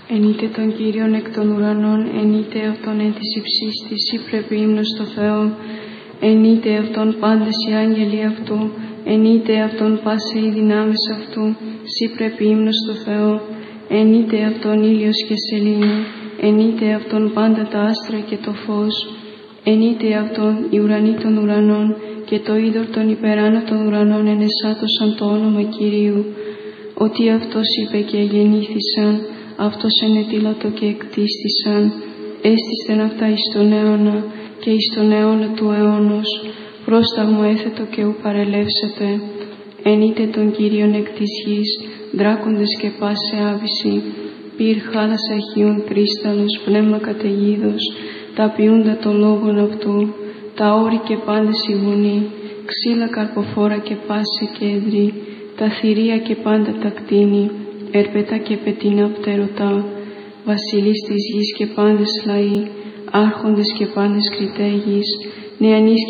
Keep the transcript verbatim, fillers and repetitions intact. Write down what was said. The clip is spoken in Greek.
Ενείτε τον Κύριον εκ των ουρανών, ενείτε αυτόν εν της υψής της, ή πρέπει ύμνος στο Θεό. Ενείτε αυτόν πάντες οι άγγελοι αυτού, ενείτε αυτόν πάσε οι δυνάμεις αυτού, σύ πρέπει ύμνος στο Θεό. Ενείτε αυτόν ήλιος και σελήνη, ενείτε αυτόν πάντα τα άστρα και το φως. Ενείτε αυτόν οι ουρανοί των ουρανών και το είδωρ των υπεράνω των ουρανών ενεσάτωσαν το όνομα Κυρίου. Ότι αυτός είπε και γεννήθησαν, αυτός ενετήλατο και εκτίστησαν, έστησεν αυτά εις τον αίωνα και εις τον αιώνα του αιώνος, πρόσταγμα έθετο και ου παρελεύσετε. Ενείτε τον Κύριον εκ της γης, δράκοντες και πάσε άβυση, πυρ χάλασα ηχείων κρίσταλος, πνεύμα καταιγίδος, τα ποιούντα το λόγον αυτού, τα όρη και πάντες οι γουνοί, ξύλα καρποφόρα και πάσε κέντρη, τα θηρία και πάντα τα κτίνη, ερπετά και πετίνα πτερωτά, βασιλείς της γης και πάντες λαοί, άρχοντες και πάντες κριτέγεις, νεανείς